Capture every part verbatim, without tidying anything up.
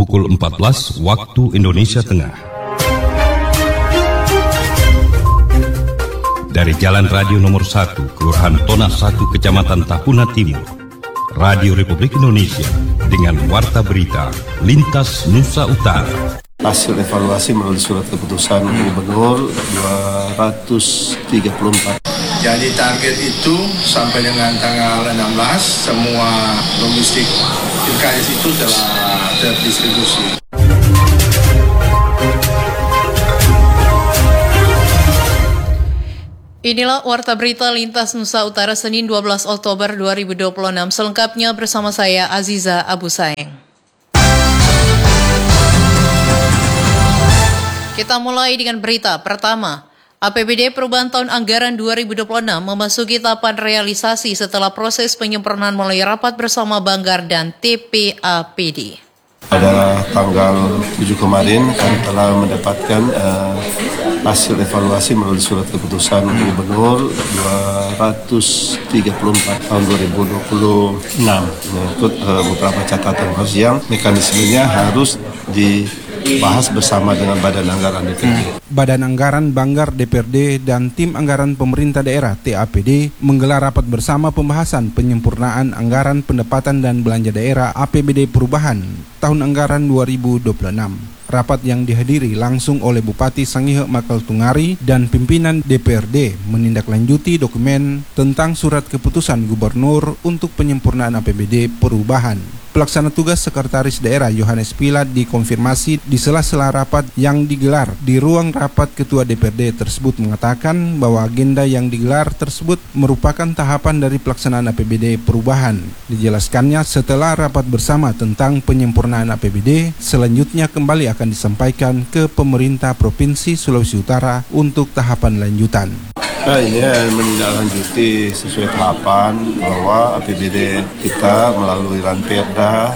pukul empat belas waktu Indonesia Tengah. Dari Jalan Radio Nomor satu, Kelurahan Tona satu, Kecamatan Tahuna Timur, Radio Republik Indonesia dengan warta berita Lintas Nusa Utara. Hasil evaluasi melalui surat keputusan Gubernur dua ratus tiga puluh empat. Jadi target itu sampai dengan tanggal enam belas semua logistik Pilkades itu telah terdistribusi. Inilah warta berita Lintas Nusa Utara Senin dua belas Oktober dua ribu dua puluh enam. Selengkapnya bersama saya Aziza Abu Saeng. Kita mulai dengan berita pertama. A P B D Perubahan Tahun Anggaran dua ribu dua puluh enam memasuki tahapan realisasi setelah proses penyempurnaan melalui rapat bersama Banggar dan T P A P D. Pada tanggal tujuh kemarin kami telah mendapatkan uh, hasil evaluasi melalui surat keputusan Gubernur dua ratus tiga puluh empat tahun dua ribu dua puluh enam. Mengikut uh, beberapa catatan harus yang mekanismenya harus dibahas bersama dengan Badan Anggaran D P R D. Badan Anggaran Banggar D P R D dan Tim Anggaran Pemerintah Daerah T A P D menggelar rapat bersama pembahasan penyempurnaan anggaran pendapatan dan belanja daerah A P B D Perubahan Tahun Anggaran dua ribu dua puluh enam. Rapat yang dihadiri langsung oleh Bupati Sangihe Makal Tungari dan pimpinan D P R D menindaklanjuti dokumen tentang surat keputusan Gubernur untuk penyempurnaan A P B D Perubahan. Pelaksana tugas Sekretaris Daerah Yohanes Pilat dikonfirmasi di sela-sela rapat yang digelar. Di ruang rapat Ketua D P R D tersebut mengatakan bahwa agenda yang digelar tersebut merupakan tahapan dari pelaksanaan A P B D Perubahan. Dijelaskannya setelah rapat bersama tentang penyempurnaan A P B D, selanjutnya kembali akan akan disampaikan ke pemerintah Provinsi Sulawesi Utara untuk tahapan lanjutan. Nah, ini menindaklanjuti sesuai tahapan bahwa A P B D kita melalui Ranperda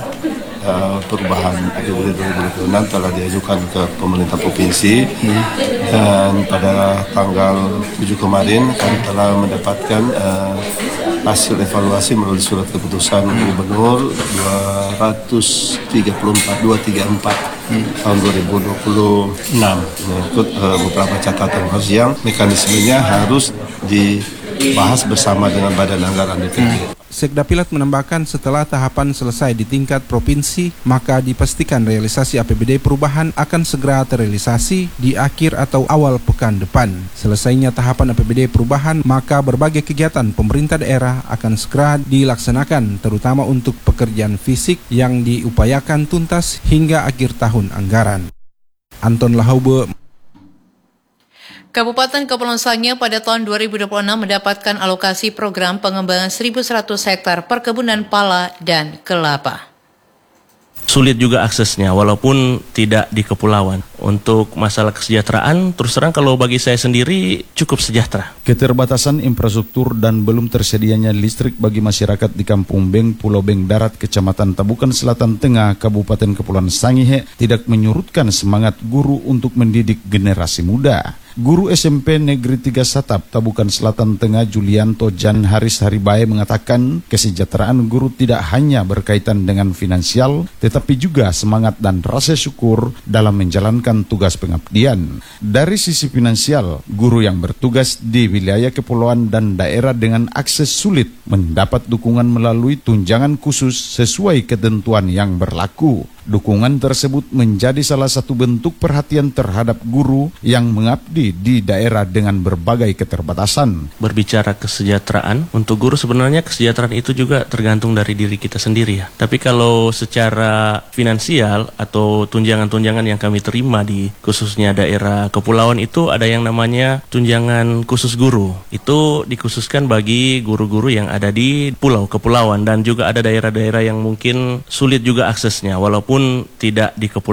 uh, perubahan A P B D dua ribu dua puluh enam telah diajukan ke pemerintah provinsi hmm. dan pada tanggal tujuh kemarin kami telah mendapatkan uh, hasil evaluasi melalui surat keputusan Gubernur dua ratus tiga puluh empat dua ratus tiga puluh empat hmm. tahun dua ribu dua puluh enam. Mengikut uh, beberapa catatan harus yang mekanismenya harus dibahas bersama dengan Badan Anggaran D P R D. Hmm. Sekda Pilat menambahkan setelah tahapan selesai di tingkat provinsi, maka dipastikan realisasi A P B D perubahan akan segera terrealisasi di akhir atau awal pekan depan. Selesainya tahapan A P B D perubahan, maka berbagai kegiatan pemerintah daerah akan segera dilaksanakan, terutama untuk pekerjaan fisik yang diupayakan tuntas hingga akhir tahun anggaran. Anton Lahaube. Kabupaten Kepulauan Sangihe pada tahun dua ribu dua puluh enam mendapatkan alokasi program pengembangan seribu seratus hektar perkebunan pala dan kelapa. Sulit juga aksesnya walaupun tidak di kepulauan. Untuk masalah kesejahteraan, terus terang kalau bagi saya sendiri cukup sejahtera. Keterbatasan infrastruktur dan belum tersedianya listrik bagi masyarakat di Kampung Beng, Pulau Beng Darat, Kecamatan Tabukan Selatan Tengah, Kabupaten Kepulauan Sangihe tidak menyurutkan semangat guru untuk mendidik generasi muda. Guru S M P Negeri tiga Satap, Tabukan Selatan Tengah, Julianto Jan Haris Haribae mengatakan kesejahteraan guru tidak hanya berkaitan dengan finansial, tetapi juga semangat dan rasa syukur dalam menjalankan tugas pengabdian. Dari sisi finansial, guru yang bertugas di wilayah kepulauan dan daerah dengan akses sulit mendapat dukungan melalui tunjangan khusus sesuai ketentuan yang berlaku. Dukungan tersebut menjadi salah satu bentuk perhatian terhadap guru yang mengabdi di daerah dengan berbagai keterbatasan. Berbicara kesejahteraan, untuk guru sebenarnya kesejahteraan itu juga tergantung dari diri kita sendiri ya. Tapi kalau secara finansial atau tunjangan-tunjangan yang kami terima di khususnya daerah kepulauan itu ada yang namanya tunjangan khusus guru. Itu dikhususkan bagi guru-guru yang ada di pulau kepulauan dan juga ada daerah-daerah yang mungkin sulit juga aksesnya walaupun tidak di kepulauan.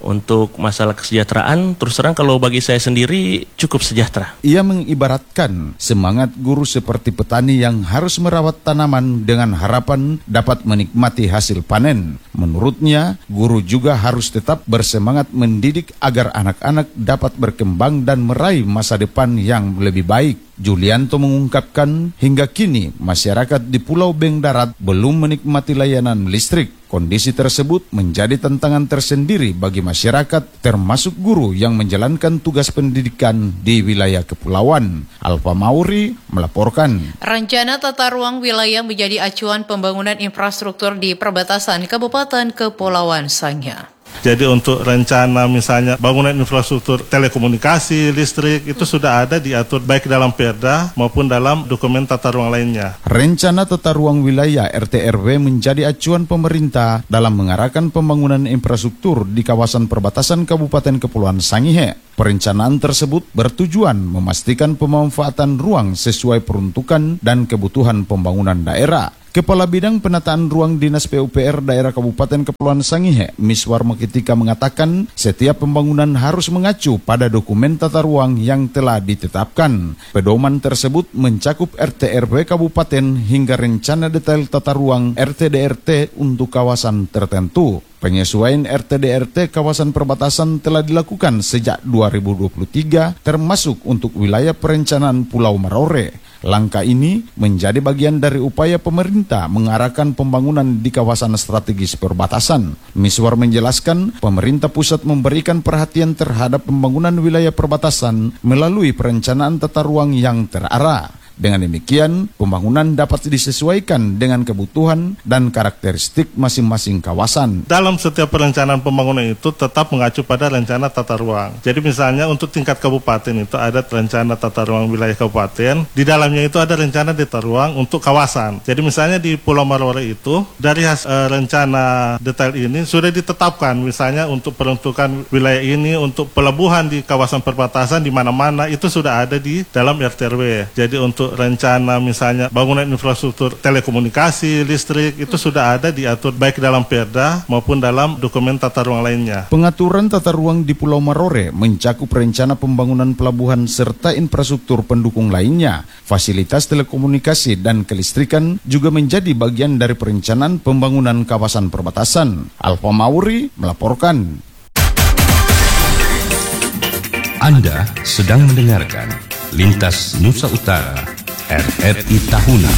Untuk masalah kesejahteraan, terus terang kalau bagi saya sendiri cukup sejahtera. Ia mengibaratkan semangat guru seperti petani yang harus merawat tanaman dengan harapan dapat menikmati hasil panen. Menurutnya, guru juga harus tetap bersemangat mendidik agar anak-anak dapat berkembang dan meraih masa depan yang lebih baik. Julianto mengungkapkan hingga kini masyarakat di Pulau Beng Darat belum menikmati layanan listrik. Kondisi tersebut menjadi tantangan tersendiri bagi masyarakat, termasuk guru yang menjalankan tugas pendidikan di wilayah kepulauan. Alfa Mauri melaporkan. Rencana tata ruang wilayah menjadi acuan pembangunan infrastruktur di perbatasan Kabupaten Kepulauan Sangihe. Jadi untuk rencana misalnya bangunan infrastruktur telekomunikasi, listrik itu sudah ada diatur baik dalam Perda maupun dalam dokumen tata ruang lainnya. Rencana tata ruang wilayah R T R W menjadi acuan pemerintah dalam mengarahkan pembangunan infrastruktur di kawasan perbatasan Kabupaten Kepulauan Sangihe. Perencanaan tersebut bertujuan memastikan pemanfaatan ruang sesuai peruntukan dan kebutuhan pembangunan daerah. Kepala Bidang Penataan Ruang Dinas P U P R Daerah Kabupaten Kepulauan Sangihe, Miswar Mekitika mengatakan setiap pembangunan harus mengacu pada dokumen tata ruang yang telah ditetapkan. Pedoman tersebut mencakup R T R W Kabupaten hingga rencana detail tata ruang R T D R T untuk kawasan tertentu. Penyesuaian R T D R T kawasan perbatasan telah dilakukan sejak dua ribu dua puluh tiga, termasuk untuk wilayah perencanaan Pulau Marore. Langkah ini menjadi bagian dari upaya pemerintah mengarahkan pembangunan di kawasan strategis perbatasan. Miswar menjelaskan, pemerintah pusat memberikan perhatian terhadap pembangunan wilayah perbatasan melalui perencanaan tata ruang yang terarah. Dengan demikian, pembangunan dapat disesuaikan dengan kebutuhan dan karakteristik masing-masing kawasan. Dalam setiap perencanaan pembangunan itu tetap mengacu pada rencana tata ruang. Jadi misalnya untuk tingkat kabupaten itu ada rencana tata ruang wilayah kabupaten, di dalamnya itu ada rencana tata ruang untuk kawasan. Jadi misalnya di Pulau Marore itu, dari hasil uh, rencana detail ini sudah ditetapkan misalnya untuk peruntukan wilayah ini, untuk pelabuhan di kawasan perbatasan di mana-mana itu sudah ada di dalam R T R W. Jadi untuk rencana misalnya bangunan infrastruktur telekomunikasi, listrik itu sudah ada diatur baik dalam Perda maupun dalam dokumen tata ruang lainnya. Pengaturan tata ruang di Pulau Marore mencakup rencana pembangunan pelabuhan serta infrastruktur pendukung lainnya. Fasilitas telekomunikasi dan kelistrikan juga menjadi bagian dari perencanaan pembangunan kawasan perbatasan. Alfa Mauri melaporkan. Anda sedang mendengarkan Lintas Nusa Utara R R I Tahuna.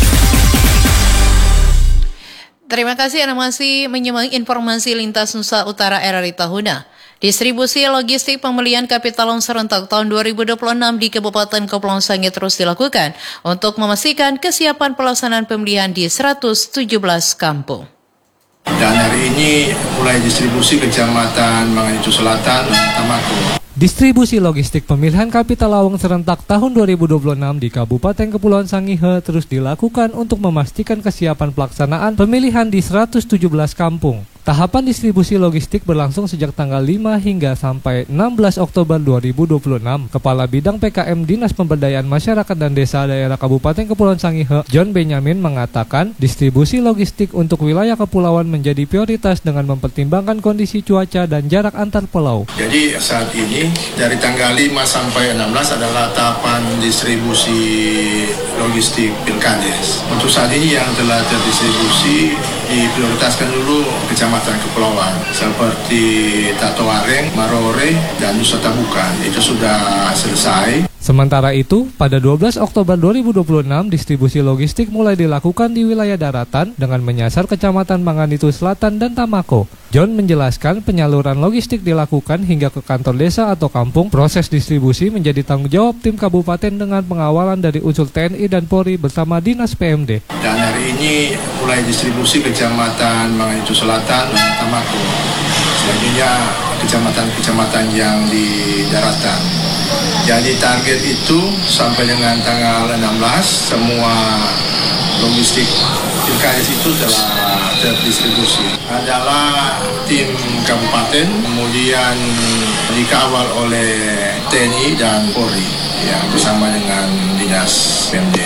Terima kasih Anda masih menyimak informasi Lintas Nusa Utara R R I Tahuna. Distribusi logistik pembelian kapital loan serentak tahun dua ribu dua puluh enam di Kabupaten Kepulauan Sangihe terus dilakukan untuk memastikan kesiapan pelaksanaan pembelian di seratus tujuh belas kampung. Dan hari ini mulai distribusi Kecamatan Manganitu Selatan, Tamako. Distribusi logistik pemilihan kapital lawang serentak tahun dua ribu dua puluh enam di Kabupaten Kepulauan Sangihe terus dilakukan untuk memastikan kesiapan pelaksanaan pemilihan di seratus tujuh belas kampung. Tahapan distribusi logistik berlangsung sejak tanggal lima hingga sampai enam belas Oktober dua ribu dua puluh enam. Kepala Bidang P K M Dinas Pemberdayaan Masyarakat dan Desa Daerah Kabupaten Kepulauan Sangihe, John Benyamin mengatakan, distribusi logistik untuk wilayah kepulauan menjadi prioritas dengan mempertimbangkan kondisi cuaca dan jarak antar pulau. Jadi saat ini dari tanggal lima sampai enam belas adalah tahapan distribusi logistik Pilkades. Untuk saat ini yang telah terdistribusi diprioritaskan dulu kecamatan kepulauan seperti Tatoareng, Marore, dan Nusa Tabukan. Itu sudah selesai. Sementara itu, pada dua belas Oktober dua ribu dua puluh enam, distribusi logistik mulai dilakukan di wilayah daratan dengan menyasar Kecamatan Manganitu Selatan dan Tamako. John menjelaskan penyaluran logistik dilakukan hingga ke kantor desa atau kampung. Proses distribusi menjadi tanggung jawab tim kabupaten dengan pengawalan dari unsur T N I dan Polri bersama Dinas P M D. Dan hari ini mulai distribusi Kecamatan Manganitu Selatan dan Tamako. Selanjutnya kecamatan-kecamatan yang di daratan. Jadi target itu sampai dengan tanggal enam belas semua logistik Pilkades itu telah terdistribusi. Adalah tim kabupaten, kemudian dikawal oleh T N I dan Polri yang bersama dengan Dinas P M D.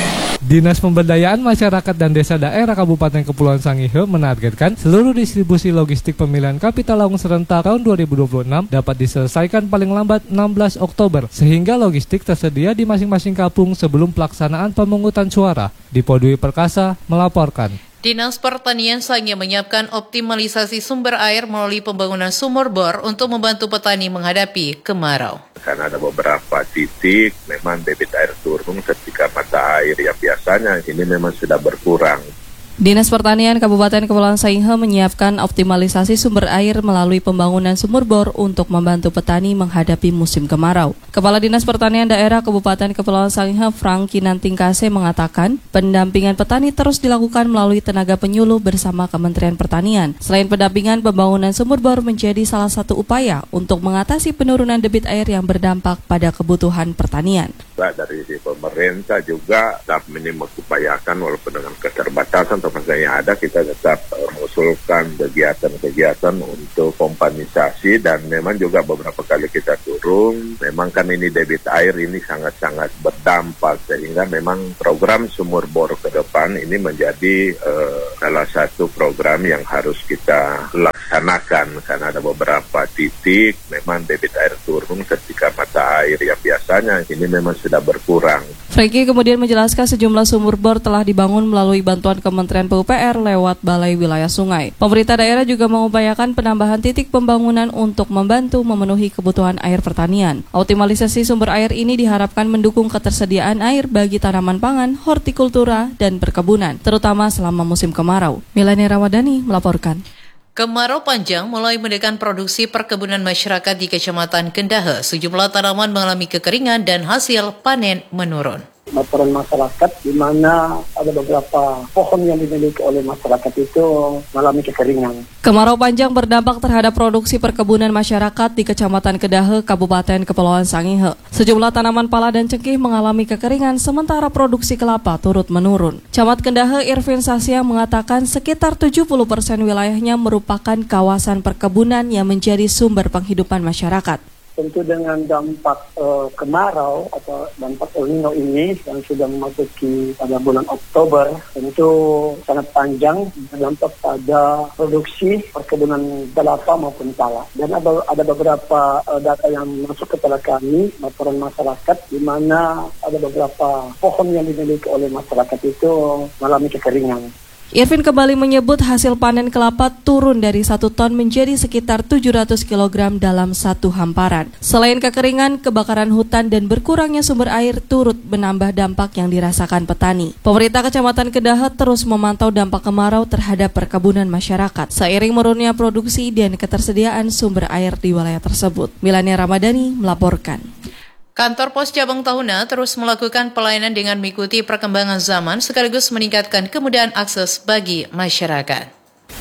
Dinas Pemberdayaan Masyarakat dan Desa Daerah Kabupaten Kepulauan Sangihe menargetkan seluruh distribusi logistik pemilihan Kapita Lawang serentak tahun dua ribu dua puluh enam dapat diselesaikan paling lambat enam belas Oktober, sehingga logistik tersedia di masing-masing kampung sebelum pelaksanaan pemungutan suara. Dipo Dwi Perkasa melaporkan. Dinas Pertanian Sangihe menyiapkan optimalisasi sumber air melalui pembangunan sumur bor untuk membantu petani menghadapi kemarau. Karena ada beberapa titik memang debit air turun ketika mata air yang biasanya ini memang sudah berkurang. Dinas Pertanian Kabupaten Kepulauan Sangihe menyiapkan optimalisasi sumber air melalui pembangunan sumur bor untuk membantu petani menghadapi musim kemarau. Kepala Dinas Pertanian Daerah Kabupaten Kepulauan Sangihe, Frank Kinantingkase, mengatakan pendampingan petani terus dilakukan melalui tenaga penyuluh bersama Kementerian Pertanian. Selain pendampingan, pembangunan sumur bor menjadi salah satu upaya untuk mengatasi penurunan debit air yang berdampak pada kebutuhan pertanian. Dari pemerintah juga dapat mengupayakan walaupun dengan keterbatasan tempat yang ada, kita tetap uh, mengusulkan kegiatan-kegiatan untuk pompanisasi, dan memang juga beberapa kali kita turun. Memang kan ini debit air ini sangat-sangat berdampak, sehingga memang program sumur bor ke depan ini menjadi uh, salah satu program yang harus kita laksanakan, karena ada beberapa titik memang debit air turun ketika mata air yang biasanya ini memang sudah berkurang. Franky kemudian menjelaskan sejumlah sumur bor telah dibangun melalui bantuan Kementerian P U P R lewat Balai Wilayah Sungai. Pemerintah daerah juga mengupayakan penambahan titik pembangunan untuk membantu memenuhi kebutuhan air pertanian. Optimalisasi sumber air ini diharapkan mendukung ketersediaan air bagi tanaman pangan, hortikultura, dan perkebunan, terutama selama musim kemarau. Milani Ramadhani melaporkan. Kemarau panjang mulai menekan produksi perkebunan masyarakat di Kecamatan Kendahe. Sejumlah tanaman mengalami kekeringan dan hasil panen menurun. Laporan masyarakat di mana ada beberapa pohon yang dimiliki oleh masyarakat itu mengalami kekeringan. Kemarau panjang berdampak terhadap produksi perkebunan masyarakat di Kecamatan Kedahe, Kabupaten Kepulauan Sangihe. Sejumlah tanaman pala dan cengkeh mengalami kekeringan, sementara produksi kelapa turut menurun. Camat Kedahe Irvin Sasya mengatakan sekitar tujuh puluh persen wilayahnya merupakan kawasan perkebunan yang menjadi sumber penghidupan masyarakat. Tentu dengan dampak uh, kemarau atau dampak El Nino ini yang sudah memasuki pada bulan Oktober, tentu sangat panjang berdampak pada produksi perkebunan kelapa maupun pala. Dan ada, ada beberapa uh, data yang masuk kepada kami, laporan masyarakat, di mana ada beberapa pohon yang dimiliki oleh masyarakat itu mengalami kekeringan. Irvin kembali menyebut hasil panen kelapa turun dari satu ton menjadi sekitar tujuh ratus kilogram dalam satu hamparan. Selain kekeringan, kebakaran hutan dan berkurangnya sumber air turut menambah dampak yang dirasakan petani. Pemerintah Kecamatan Kedahe terus memantau dampak kemarau terhadap perkebunan masyarakat, seiring menurunnya produksi dan ketersediaan sumber air di wilayah tersebut. Milani Ramadhani melaporkan. Kantor Pos Cabang Tahuna terus melakukan pelayanan dengan mengikuti perkembangan zaman sekaligus meningkatkan kemudahan akses bagi masyarakat.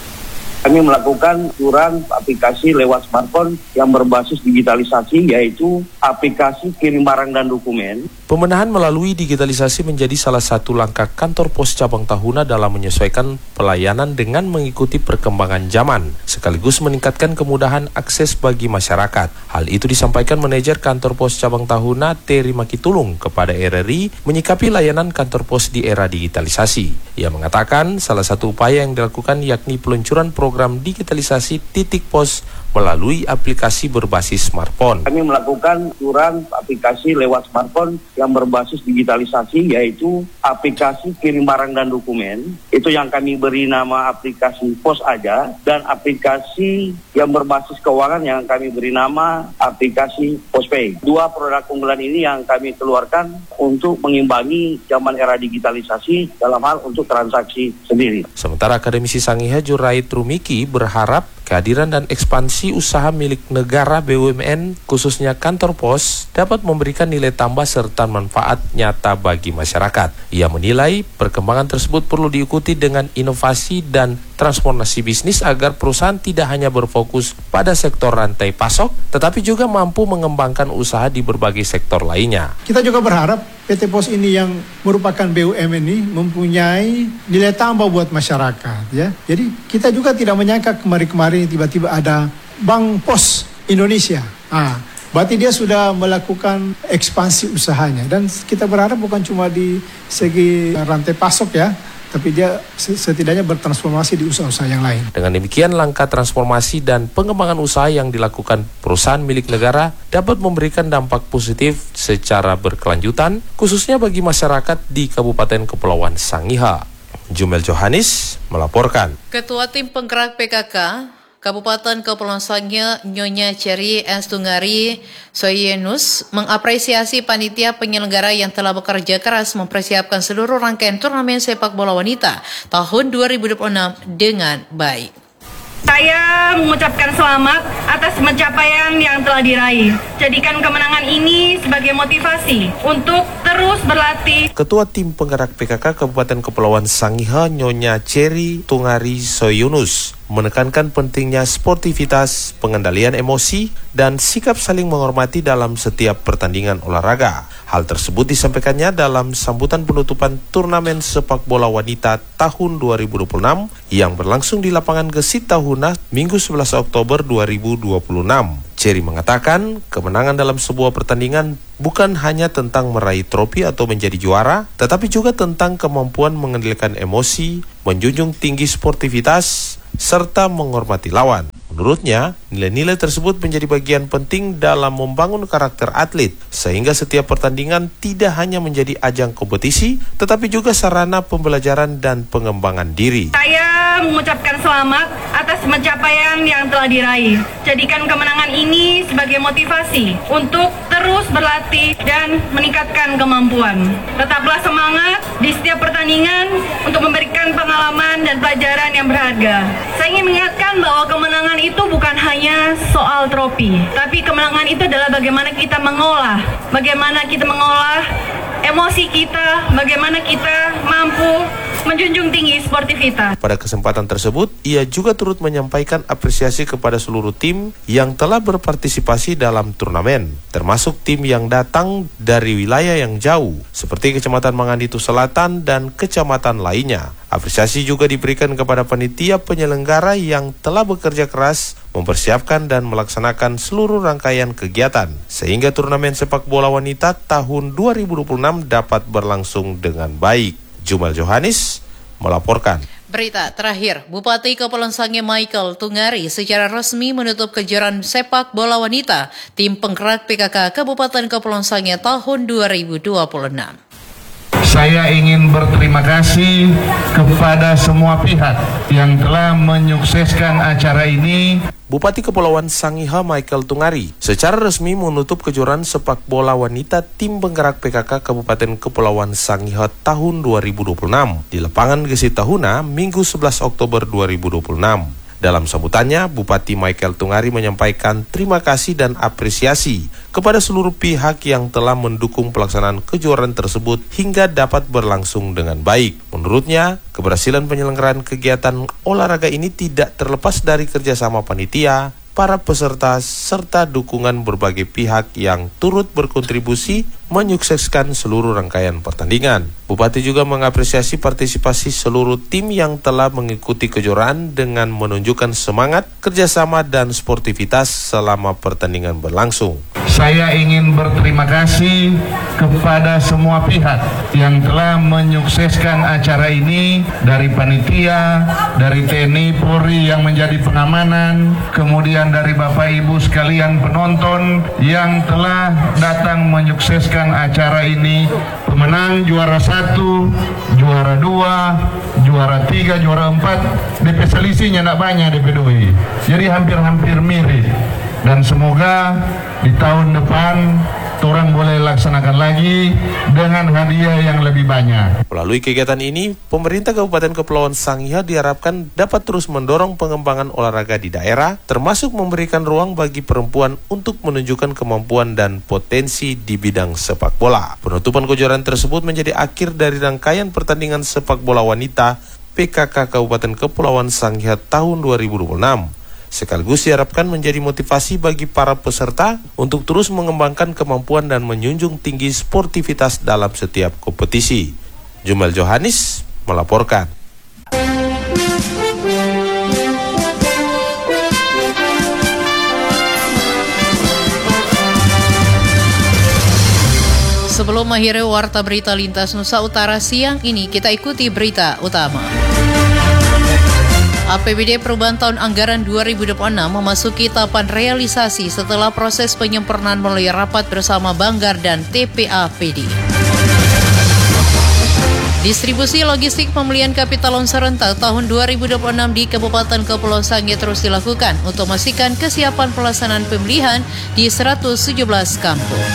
Kami melakukan ukuran aplikasi lewat smartphone yang berbasis digitalisasi, yaitu aplikasi kirim barang dan dokumen. Pembenahan melalui digitalisasi menjadi salah satu langkah kantor pos cabang Tahuna dalam menyesuaikan pelayanan dengan mengikuti perkembangan zaman, sekaligus meningkatkan kemudahan akses bagi masyarakat. Hal itu disampaikan manajer kantor pos cabang Tahuna, Terry Makitulung, kepada R R I menyikapi layanan kantor pos di era digitalisasi. Ia mengatakan salah satu upaya yang dilakukan yakni peluncuran program digitalisasi titik pos melalui aplikasi berbasis smartphone. Kami melakukan ukuran aplikasi lewat smartphone yang berbasis digitalisasi, yaitu aplikasi kirim barang dan dokumen. Itu yang kami beri nama aplikasi Pos Aja, dan aplikasi yang berbasis keuangan yang kami beri nama aplikasi Pospay. Dua produk unggulan ini yang kami keluarkan untuk mengimbangi zaman era digitalisasi dalam hal untuk transaksi sendiri. Sementara akademisi Sangihe Jurait Rumiki berharap kehadiran dan ekspansi usaha milik negara B U M N, khususnya kantor pos, dapat memberikan nilai tambah serta manfaat nyata bagi masyarakat. Ia menilai perkembangan tersebut perlu diikuti dengan inovasi dan transformasi bisnis agar perusahaan tidak hanya berfokus pada sektor rantai pasok, tetapi juga mampu mengembangkan usaha di berbagai sektor lainnya. Kita juga berharap P T Pos ini yang merupakan B U M N ini mempunyai nilai tambah buat masyarakat, ya. Jadi kita juga tidak menyangka kemarin-kemarin tiba-tiba ada Bank Pos Indonesia. Ah, Berarti dia sudah melakukan ekspansi usahanya. Dan kita berharap bukan cuma di segi rantai pasok ya, tapi dia setidaknya bertransformasi di usaha-usaha yang lain. Dengan demikian, langkah transformasi dan pengembangan usaha yang dilakukan perusahaan milik negara dapat memberikan dampak positif secara berkelanjutan, khususnya bagi masyarakat di Kabupaten Kepulauan Sangihe. Jumel Johannes melaporkan. Ketua Tim Penggerak P K K Kabupaten Kepulauan Sangihe, Nyonya Cherry S. Tungari Soyenus, mengapresiasi panitia penyelenggara yang telah bekerja keras mempersiapkan seluruh rangkaian turnamen sepak bola wanita tahun dua ribu dua puluh enam dengan baik. Saya mengucapkan selamat atas pencapaian yang telah diraih. Jadikan kemenangan ini sebagai motivasi untuk terus berlatih. Ketua Tim Penggerak P K K Kabupaten Kepulauan Sangihe, Nyonya Cherry Tungari Soyunus, menekankan pentingnya sportivitas, pengendalian emosi, dan sikap saling menghormati dalam setiap pertandingan olahraga. Hal tersebut disampaikannya dalam sambutan penutupan turnamen sepak bola wanita tahun dua ribu dua puluh enam yang berlangsung di lapangan Gesit Tahuna Minggu sebelas Oktober dua ribu dua puluh enam. Cherry mengatakan, kemenangan dalam sebuah pertandingan bukan hanya tentang meraih trofi atau menjadi juara, tetapi juga tentang kemampuan mengendalikan emosi, menjunjung tinggi sportivitas, serta menghormati lawan. Menurutnya, nilai-nilai tersebut menjadi bagian penting dalam membangun karakter atlet, sehingga setiap pertandingan tidak hanya menjadi ajang kompetisi, tetapi juga sarana pembelajaran dan pengembangan diri. Saya mengucapkan selamat atas pencapaian yang telah diraih. Jadikan kemenangan ini sebagai motivasi untuk terus berlatih dan meningkatkan kemampuan. Tetaplah semangat di setiap pertandingan untuk memberikan pengalaman dan pelajaran yang berharga. Saya ingin mengingatkan bahwa kemenangan itu bukan hanya soal trofi, tapi kemenangan itu adalah bagaimana kita mengolah, bagaimana kita mengolah emosi kita, bagaimana kita mampu menjunjung tinggi sportivitas. Pada kesempatan tersebut, ia juga turut menyampaikan apresiasi kepada seluruh tim yang telah berpartisipasi dalam turnamen, termasuk tim yang datang dari wilayah yang jauh, seperti Kecamatan Manganditu Selatan dan kecamatan lainnya. Apresiasi juga diberikan kepada panitia penyelenggara yang telah bekerja keras mempersiapkan dan melaksanakan seluruh rangkaian kegiatan, sehingga turnamen sepak bola wanita tahun dua ribu dua puluh enam dapat berlangsung dengan baik. Jumel Johannes melaporkan. Berita terakhir, Bupati Kepulauan Sangihe Michael Tungari secara resmi menutup kejuaraan sepak bola wanita Tim Penggerak P K K Kabupaten Kepulauan Sangihe tahun dua ribu dua puluh enam. Saya ingin berterima kasih kepada semua pihak yang telah menyukseskan acara ini. Bupati Kepulauan Sangihe Michael Tungari secara resmi menutup kejuaraan sepak bola wanita Tim Penggerak P K K Kabupaten Kepulauan Sangihe tahun dua ribu dua puluh enam di lapangan Gesit Tahuna Minggu sebelas Oktober dua ribu dua puluh enam. Dalam sambutannya, Bupati Michael Tungari menyampaikan terima kasih dan apresiasi kepada seluruh pihak yang telah mendukung pelaksanaan kejuaraan tersebut hingga dapat berlangsung dengan baik. Menurutnya, keberhasilan penyelenggaraan kegiatan olahraga ini tidak terlepas dari kerjasama panitia, para peserta, serta dukungan berbagai pihak yang turut berkontribusi menyukseskan seluruh rangkaian pertandingan. Bupati juga mengapresiasi partisipasi seluruh tim yang telah mengikuti kejuaraan dengan menunjukkan semangat, kerjasama, dan sportivitas selama pertandingan berlangsung. Saya ingin berterima kasih kepada semua pihak yang telah menyukseskan acara ini, dari panitia, dari T N I Polri yang menjadi pengamanan, kemudian dari Bapak Ibu sekalian penonton yang telah datang menyukseskan acara ini. Pemenang juara satu, juara dua, juara tiga, juara empat, D P selisihnya tidak banyak D P dua. Jadi hampir-hampir mirip. Dan semoga di tahun depan orang boleh laksanakan lagi dengan hadiah yang lebih banyak. Melalui kegiatan ini, pemerintah Kabupaten Kepulauan Sangihe diharapkan dapat terus mendorong pengembangan olahraga di daerah, termasuk memberikan ruang bagi perempuan untuk menunjukkan kemampuan dan potensi di bidang sepak bola. Penutupan kejuaraan tersebut menjadi akhir dari rangkaian pertandingan sepak bola wanita P K K Kabupaten Kepulauan Sangihe tahun dua ribu dua puluh enam. Sekaligus diharapkan menjadi motivasi bagi para peserta untuk terus mengembangkan kemampuan dan menjunjung tinggi sportivitas dalam setiap kompetisi. Jumel Johannes melaporkan. Sebelum mengakhiri Warta Berita Lintas Nusa Utara siang ini, kita ikuti berita utama. A P B D Perubahan Tahun Anggaran dua ribu dua puluh enam memasuki tahapan realisasi setelah proses penyempurnaan melalui rapat bersama Banggar dan T P A P D. Distribusi logistik pembelian kapital serentak tahun dua ribu dua puluh enam di Kabupaten Kepulauan Sangihe terus dilakukan untuk memastikan kesiapan pelaksanaan pemilihan di seratus tujuh belas kampung.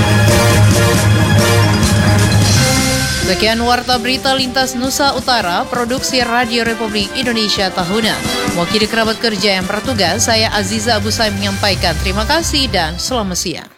Sekian Warta Berita Lintas Nusa Utara, produksi Radio Republik Indonesia tahunan. Wakil kerabat kerja yang bertugas, saya Aziza Abu Saim menyampaikan terima kasih dan selamat siang.